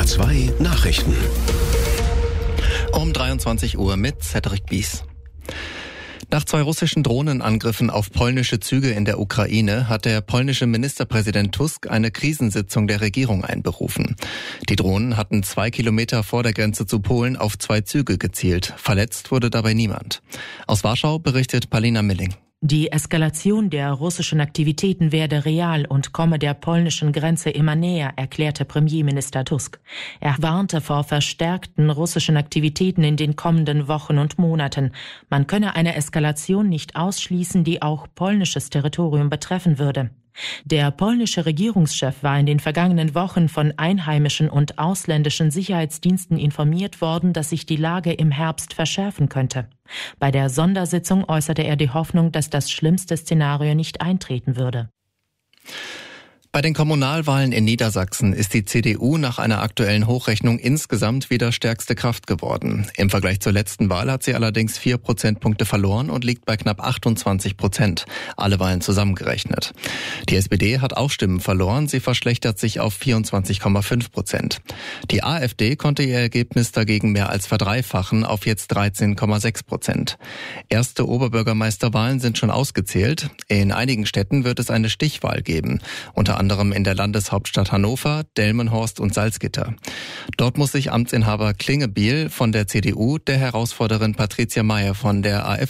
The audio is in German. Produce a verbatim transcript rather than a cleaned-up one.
R zwei Nachrichten. Um dreiundzwanzig Uhr mit Cedric Bies. Nach zwei russischen Drohnenangriffen auf polnische Züge in der Ukraine hat der polnische Ministerpräsident Tusk eine Krisensitzung der Regierung einberufen. Die Drohnen hatten zwei Kilometer vor der Grenze zu Polen auf zwei Züge gezielt. Verletzt wurde dabei niemand. Aus Warschau berichtet Palina Milling. Die Eskalation der russischen Aktivitäten werde real und komme der polnischen Grenze immer näher, erklärte Premierminister Tusk. Er warnte vor verstärkten russischen Aktivitäten in den kommenden Wochen und Monaten. Man könne eine Eskalation nicht ausschließen, die auch polnisches Territorium betreffen würde. Der polnische Regierungschef war in den vergangenen Wochen von einheimischen und ausländischen Sicherheitsdiensten informiert worden, dass sich die Lage im Herbst verschärfen könnte. Bei der Sondersitzung äußerte er die Hoffnung, dass das schlimmste Szenario nicht eintreten würde. Bei den Kommunalwahlen in Niedersachsen ist die C D U nach einer aktuellen Hochrechnung insgesamt wieder stärkste Kraft geworden. Im Vergleich zur letzten Wahl hat sie allerdings vier Prozentpunkte verloren und liegt bei knapp achtundzwanzig Prozent, alle Wahlen zusammengerechnet. Die S P D hat auch Stimmen verloren, sie verschlechtert sich auf vierundzwanzig Komma fünf Prozent. Die AfD konnte ihr Ergebnis dagegen mehr als verdreifachen auf jetzt dreizehn Komma sechs Prozent. Erste Oberbürgermeisterwahlen sind schon ausgezählt. In einigen Städten wird es eine Stichwahl geben, unter anderem in der Landeshauptstadt Hannover, Delmenhorst und Salzgitter. Dort muss sich Amtsinhaber Klingebiel von der C D U der Herausforderin Patricia May von der AfD